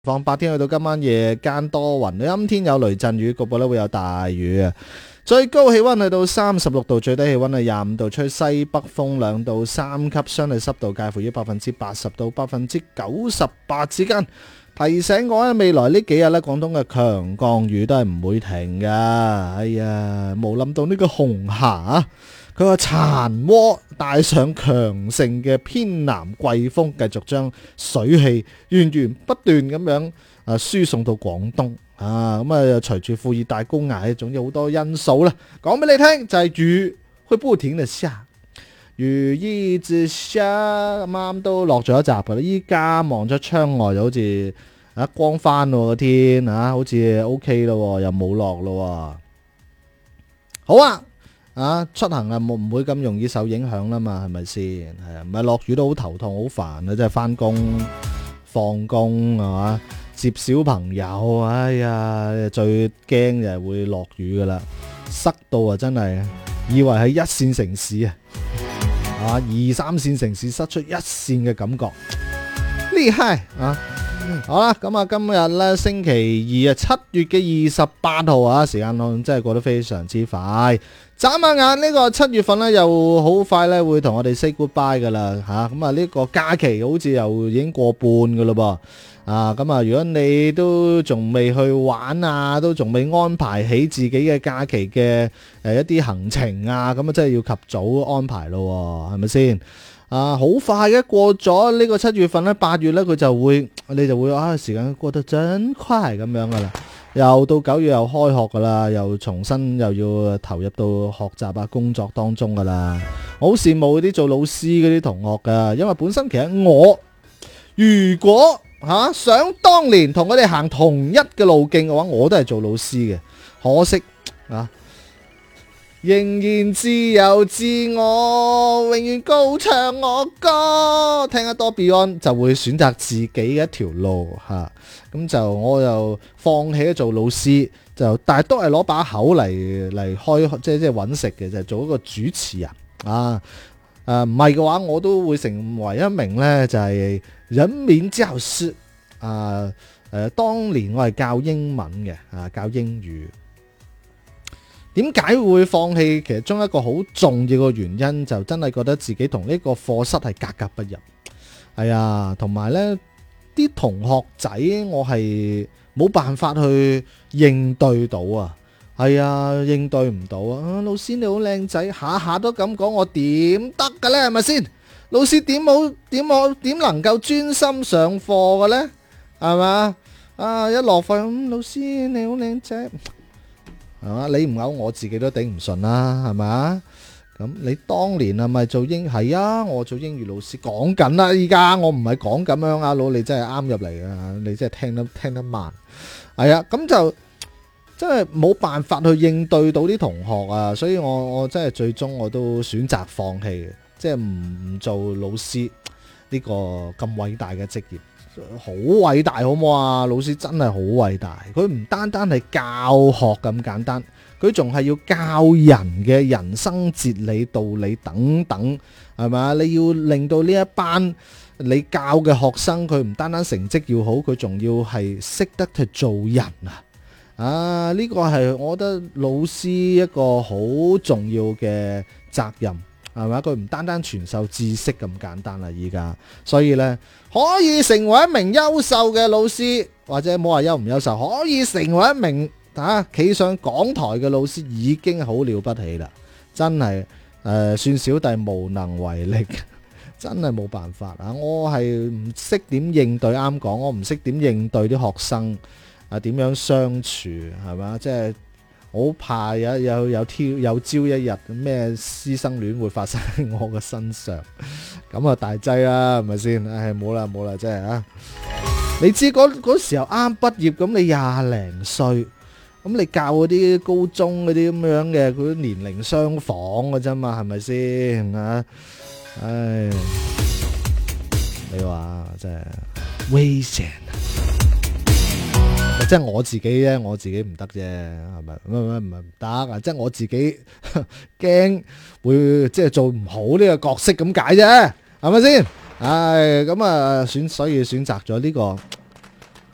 放白天去到今晚夜間多雲，陰天有雷陣雨，局部咧會有大雨啊。最高氣溫去到36度，最低氣溫係25度，吹西北風2到3級，相對濕度介乎於80%到98%之間。提醒我咧，未來呢幾日咧，廣東嘅強降雨都係唔會停噶。哎呀，冇諗到呢個紅霞啊！佢個殘渦帶上強盛嘅偏南季風，繼續將水氣源源不斷咁樣輸送到廣東啊！咁啊，隨住副熱帶高壓，總之好多因素啦。講俾你聽就係雨會不停地下，雨一直下，啱啱都落咗一集噶啦。依家望咗窗外就好似光翻個天啊，好似 OK 咯，又冇落咯。好啊！出行啊，唔會咁容易受影響啦嘛，係咪先？係啊，唔係落雨都好頭痛，好煩啊！即係翻工、放工係嘛，接小朋友，哎呀，最驚就係會落雨噶啦，塞到啊，真係以為係一線城市啊，二三線城市塞出一線嘅感覺，厲害啊！好啦，咁啊，今日咧星期二啊，7月嘅28號啊，時間真係過得非常之快。眨下眼呢個7月份咧，又好快咧會同我哋 say goodbye 噶啦吓，咁啊呢個假期好似又已經過半噶咯噃，咁啊如果你都仲未去玩啊，都仲未安排起自己嘅假期嘅一啲行程啊，咁啊真係要及早安排咯，係咪先？好快嘅，過咗呢個7月份咧，8月咧你就會時間過得真快咁樣噶啦。又到9月又開學噶啦，又重新又要投入到學習啊工作當中噶啦。我好羨慕啲做老師嗰啲同學噶，因為本身其實我如果想當年同佢哋行同一嘅路徑嘅話，我都係做老師嘅。可惜仍然自由自我，永遠高唱我歌，聽得多 Beyond 就會選擇自己嘅一條路吓，咁就我又放棄咗做老師，但係都係攞把口嚟開，即係揾食嘅，就係做一個主持人唔係嘅話，我都會成為一名呢就係人面教師當年我係教英文嘅教英語。點解會放棄？其中一個好重要嘅原因就真係覺得自己同呢個課室係格格不入。係啊，同埋呢啲同學仔我係冇辦法去應對到啊。係啊，應對唔到啊。老師你好靚仔，下下都咁講，我點得嘅呢？係咪先？老師點能夠專心上課嘅呢？係嘛？一落課老師你好靚仔。係嘛？你唔咬我自己都頂唔順啦，係嘛？咁你當年係咪做係啊？我做英語老師講緊啦，依家我唔係講咁樣啊，佬你真係啱入嚟啊，你真係聽得慢，係啊，咁就真係冇辦法去應對到啲同學啊，所以我真係最終我都選擇放棄嘅，即係唔做老師呢個咁偉大嘅職業。好偉大好唔好啊？老師真係好偉大，佢唔單單係教學咁簡單，佢仲係要教人嘅人生哲理道理等等，係咪？你要令到呢一班你教嘅學生，佢唔單單成績要好，佢仲要係識得去做人啊！呢個係我覺得老師一個好重要嘅責任。係咪？佢唔單單傳授知識咁簡單啦，依家，所以呢，可以成為一名優秀嘅老師，或者冇話優唔優秀，可以成為一名企上講台嘅老師，已經好了不起啦！真係算小弟無能為力，真係冇辦法啊！我係唔識點應對，啱講，我唔識點應對啲學生點樣相處，係嘛？即係。我好怕有朝一日咩師生戀會發生喺我嘅身上，咁啊大劑啦，係咪先？唉，冇啦，真係你知嗰時候啱畢業，咁你20零歲，咁你教嗰啲高中嗰啲咁樣嘅，佢年齡相仿嘅啫嘛，係咪先？唉，你話真係危險。即係我自己啫，我自己唔得啫，係咪？唔係唔得啊！即係我自己驚會即係做唔好呢個角色咁解啫，係咪先？唉，咁啊所以選擇咗呢個